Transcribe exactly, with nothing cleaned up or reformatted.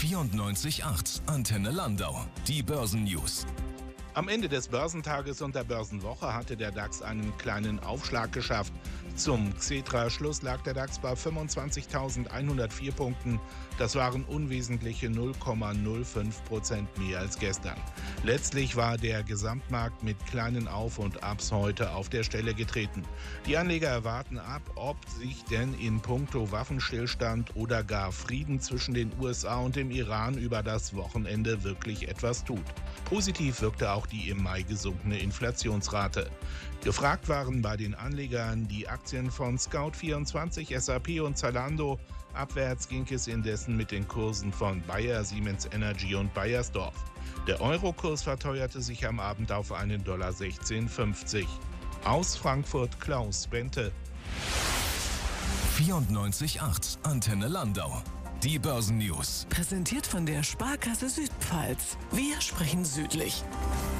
vierundneunzig Komma acht Antenne Landau. Die Börsennews. Am Ende des Börsentages und der Börsenwoche hatte der DAX einen kleinen Aufschlag geschafft. Zum Xetra-Schluss lag der DAX bei fünfundzwanzigtausendeinhundertvier Punkten. Das waren unwesentliche null Komma null fünf Prozent mehr als gestern. Letztlich war der Gesamtmarkt mit kleinen Auf- und Abs heute auf der Stelle getreten. Die Anleger warten ab, ob sich denn in puncto Waffenstillstand oder gar Frieden zwischen den U S A und dem Iran über das Wochenende wirklich etwas tut. Positiv wirkte auch die im Mai gesunkene Inflationsrate. Gefragt waren bei den Anlegern die Aktien von Scout vierundzwanzig, S A P und Zalando. Abwärts ging es indessen mit den Kursen von Bayer, Siemens Energy und Bayersdorf. Der Eurokurs verteuerte sich am Abend auf einen Dollar sechzehn fünfzig. Aus Frankfurt Klaus Bente. vierundneunzig Komma acht Antenne Landau. Die Börsennews. Präsentiert von der Sparkasse Südpfalz. Wir sprechen südlich.